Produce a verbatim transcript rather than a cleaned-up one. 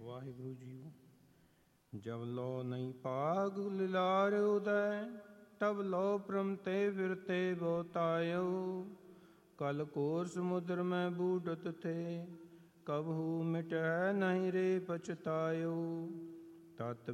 Waheguru JIO. ਜਬ ਲੋ ਨਹੀਂ ਪਾਗ ਲਿਲਾਰ ਉਦੈ, ਤਬ ਲੋ ਪ੍ਰਮ ਤੇ ਫਿਰਤੇ ਬਹੁਤਾਇਓ। ਕਲ ਕੋਰ ਸਮੁਦਰ ਮੈਂ ਬੂਡਤ ਥੇ, ਕਬਹੂ ਮਿਟੈ ਨਹੀਂ ਰੇ ਪਛਤਾਇਓ। ਤਤ